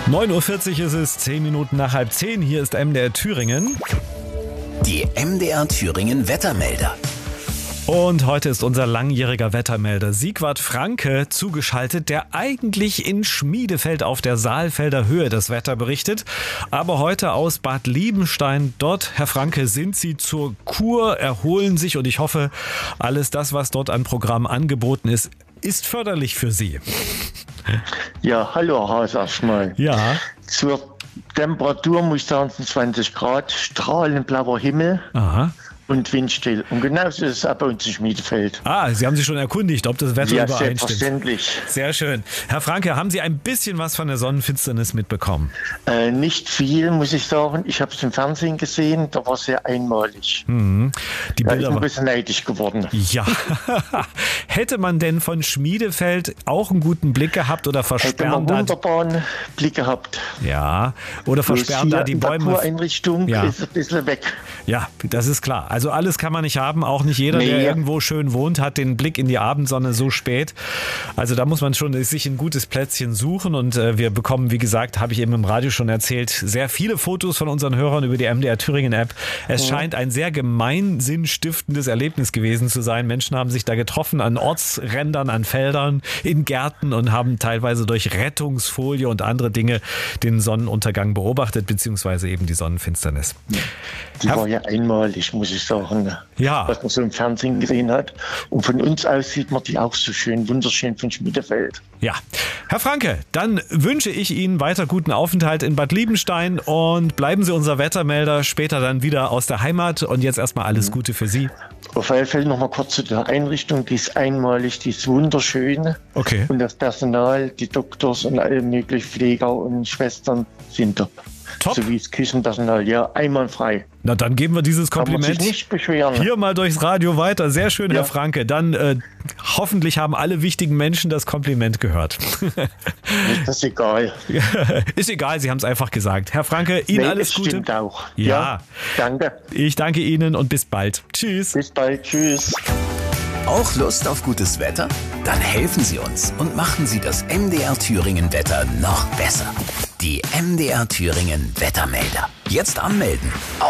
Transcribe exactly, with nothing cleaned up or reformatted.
neun Uhr vierzig ist es, zehn Minuten nach halb zehn. Hier ist M D R Thüringen. Die M D R Thüringen Wettermelder. Und heute ist unser langjähriger Wettermelder Sigvard Franke zugeschaltet, der eigentlich in Schmiedefeld auf der Saalfelder Höhe das Wetter berichtet. Aber heute aus Bad Liebenstein. Dort, Herr Franke, sind Sie zur Kur, erholen sich und ich hoffe, alles das, was dort an Programm angeboten ist, ist förderlich für Sie. Ja, hallo Haus erstmal. Ja. Zur Temperatur muss ich sagen, zwanzig Grad, strahlend blauer Himmel. Aha. Und windstill. Und genauso ist es auch bei uns in Schmiedefeld. Ah, Sie haben sich schon erkundigt, ob das Wetter Ja, übereinstimmt. selbstverständlich. Sehr schön. Herr Franke, haben Sie ein bisschen was von der Sonnenfinsternis mitbekommen? Äh, nicht viel, muss ich sagen. Ich habe es im Fernsehen gesehen, da war es sehr einmalig. Mhm. Die Da Bilder ist ein waren- bisschen neidisch geworden. Ja. Hätte man denn von Schmiedefeld auch einen guten Blick gehabt oder Hätte man versperren da? wunderbaren Blick gehabt. Ja. Oder Bloß versperren hier da die in der Bäume? Kureinrichtung Ja. ist ein bisschen weg. Ja, das ist klar. Also alles kann man nicht haben. Auch nicht jeder, der Nee. irgendwo schön wohnt, hat den Blick in die Abendsonne so spät. Also da muss man schon sich ein gutes Plätzchen suchen. Und äh, wir bekommen, wie gesagt, habe ich eben im Radio schon erzählt, sehr viele Fotos von unseren Hörern über die M D R Thüringen App. Es Mhm. scheint ein sehr gemeinsinnstiftendes Erlebnis gewesen zu sein. Menschen haben sich da getroffen an Ortsrändern, an Feldern, in Gärten und haben teilweise durch Rettungsfolie und andere Dinge den Sonnenuntergang beobachtet, beziehungsweise eben die Sonnenfinsternis. Die Herr- war ja einmalig, muss ich sagen. Ja. Was man so im Fernsehen gesehen hat. Und von uns aus sieht man die auch so schön, wunderschön von Schmiedefeld. Ja, Herr Franke, dann wünsche ich Ihnen weiter guten Aufenthalt in Bad Liebenstein und bleiben Sie unser Wettermelder, später dann wieder aus der Heimat und jetzt erstmal alles Gute für Sie. Auf alle Fälle noch mal kurz zu der Einrichtung, die ist einmalig, die ist wunderschön. Okay. Und das Personal, die Doktors und alle möglichen Pfleger und Schwestern sind top. Top. Sowie das Küchenpersonal, ja, einwandfrei. Na, dann geben wir dieses Kann man Kompliment sich nicht beschweren. hier mal durchs Radio weiter. Sehr schön, Herr Ja. Franke. Dann äh, hoffentlich haben alle wichtigen Menschen das Kompliment gehört. Das ist egal. Ist egal, Sie haben es einfach gesagt. Herr Franke, Ihnen Nee, alles es Gute. stimmt auch. Ja. Danke. Ich danke Ihnen und bis bald. Tschüss. Bis bald. Tschüss. Auch Lust auf gutes Wetter? Dann helfen Sie uns und machen Sie das M D R Thüringen Wetter noch besser. Die M D R Thüringen Wettermelder. Jetzt anmelden.